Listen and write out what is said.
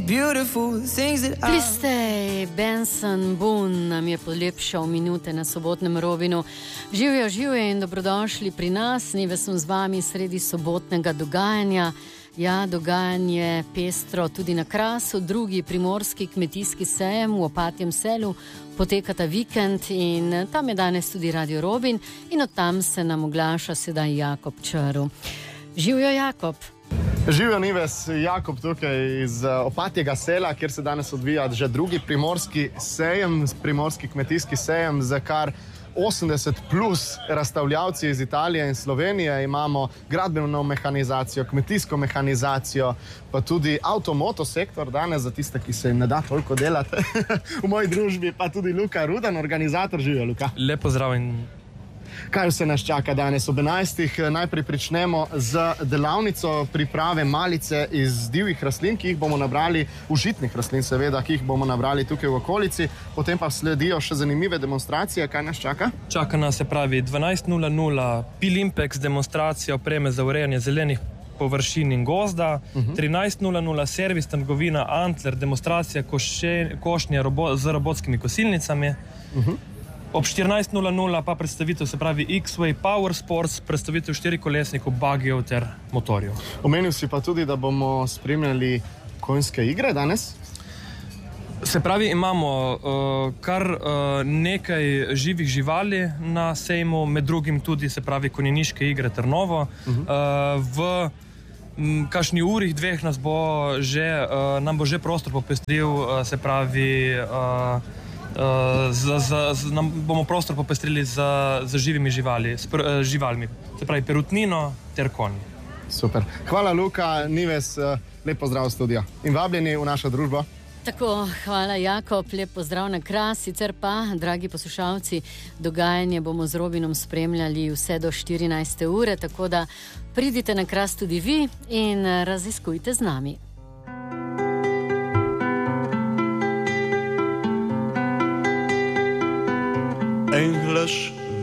beautiful things that I... Plistej, Benson Boone nam je polepšal minute na sobotnem Robinu. Živijo in dobrodošli pri nas. Nive sem z vami sredi sobotnega dogajanja. Ja, dogajanje pestro tudi na Krasu, drugi primorski kmetijski sejem v Opatjem selu potekata vikend in tam je danes tudi Radio Robin in od tam se nam oglaša sedaj Jakob Črv. Živijo, Jakob. Živijo, Nives, Jakob tukaj iz Opatjega sela, kjer se danes odvija že drugi primorski sejem, primorski kmetijski sejem, za kar 80 plus razstavljavci iz Italije in Slovenije. Imamo gradbeno mehanizacijo, kmetijsko mehanizacijo, pa tudi avtomoto sektor danes za tiste, ki se jim ne da toliko delati. V moji družbi pa tudi Luka Rudan, organizator. Živijo, Luka. Lepo zdrav in... Kaj vse nas čaka danes ob 11? Najprej pričnemo z delavnico priprave malice iz divjih rastlin, ki jih bomo nabrali, užitnih rastlin seveda, ki jih bomo nabrali tukaj v okolici. Potem pa sledijo še zanimive demonstracije. Kaj nas čaka? Čaka nas, se pravi, 12.00 Pilimpex, demonstracija opreme za urejanje zelenih površin in gozda, 13.00 servis trgovina Antler, demonstracija košnje z robotskimi kosilnicami, ob 14.00 pa predstavitev, se pravi X-Way Power Sports, predstavitev štirikolesnikov, bagijev ter motorjev. Omenil si pa tudi, da bomo spremljali konjske igre danes? Se pravi, imamo kar nekaj živih živali na sejmu, med drugim tudi, se pravi, konjeniške igre Trnovo. V kakšni urih, dveh nam bo že prostor popestril, se pravi, nam bomo prostor popestrili z živimi živalmi, se pravi perutnino ter konj. Super. Hvala, Luka. Nives, lep pozdrav v studio in vabljeni v našo družbo. Tako, hvala, Jakob, lep pozdrav na Kras. Sicer pa, dragi poslušalci, dogajanje bomo z Robinom spremljali vse do 14. ure, tako da pridite na Kras tudi vi in raziskujte z nami. English